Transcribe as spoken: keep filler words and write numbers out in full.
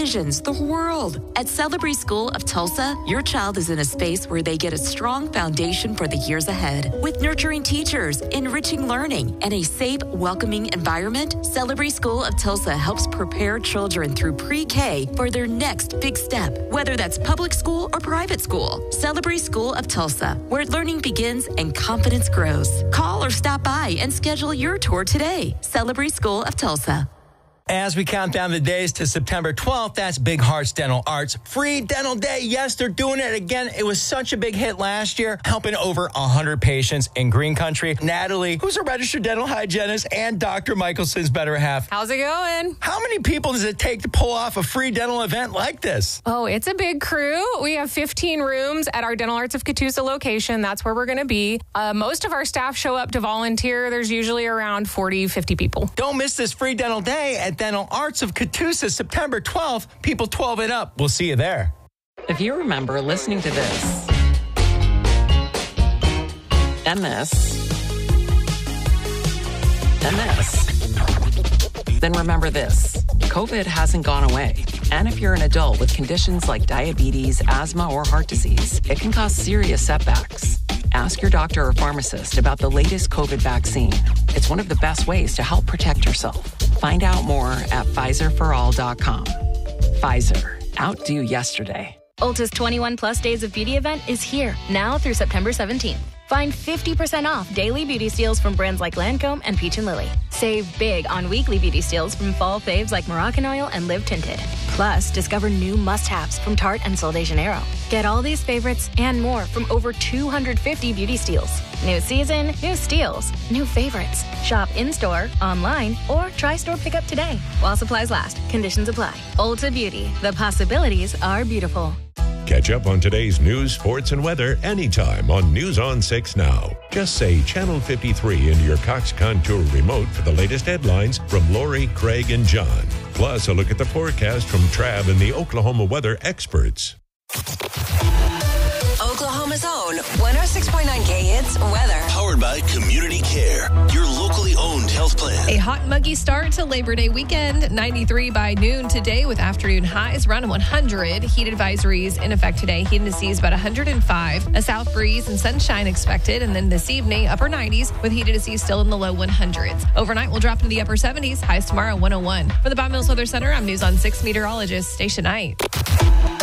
visions, the world. At Celebrate School of Tulsa, your child is in a space where they get a strong foundation for the years ahead. With nurturing teachers, enriching learning, and a safe, welcoming environment, Celebrate School of Tulsa helps prepare children through pre-K for their next big step, whether that's public school or private school. Celebrate School of Tulsa, where learning begins and confidence grows. Call or stop by and schedule your tour today. Celebrate School of Tulsa. As we count down the days to September twelfth, that's Big Hearts Dental Arts. Free Dental Day. Yes, they're doing it again. It was such a big hit last year, helping over one hundred patients in Green Country. Natalie, who's a registered dental hygienist, and Doctor Michelson's better half. How's it going? How many people does it take to pull off a free dental event like this? Oh, it's a big crew. We have fifteen rooms at our Dental Arts of Catoosa location. That's where we're going to be. Uh, most of our staff show up to volunteer. There's usually around forty, fifty people. Don't miss this free dental day at Dental Arts of Catoosa, September twelfth. People twelve and up. We'll see you there. If you remember listening to this and this and this, then remember this. COVID hasn't gone away. And if you're an adult with conditions like diabetes, asthma, or heart disease, it can cause serious setbacks. Ask your doctor or pharmacist about the latest COVID vaccine. It's one of the best ways to help protect yourself. Find out more at Pfizer for all dot com. Pfizer. Outdo yesterday. Ulta's twenty-one plus days of beauty event is here now through September seventeenth. Find fifty percent off daily beauty steals from brands like Lancome and Peach and Lily. Save big on weekly beauty steals from fall faves like Moroccan Oil and Live Tinted. Plus, discover new must-haves from Tarte and Sol de Janeiro. Get all these favorites and more from over two hundred fifty beauty steals. New season, new steals, new favorites. Shop in-store, online, or try store pickup today. While supplies last, conditions apply. Ulta Beauty. The possibilities are beautiful. Catch up on today's news, sports, and weather anytime on News on six Now. Just say Channel fifty-three into your Cox Contour remote for the latest headlines from Lori, Craig, and John. Plus, a look at the forecast from Trav and the Oklahoma weather experts. Oklahoma's own one oh six point nine K Hits weather. Powered by Community Care, your locally owned health plan. A hot and muggy start to Labor Day weekend. ninety-three by noon today with afternoon highs around one hundred. Heat advisories in effect today. Heat indices about one hundred five. A south breeze and sunshine expected. And then this evening, upper nineties with heat indices still in the low hundreds. Overnight, we'll drop into the upper seventies. Highs tomorrow, one oh one. For the Bob Mills Weather Center, I'm News on six meteorologist Station Knight.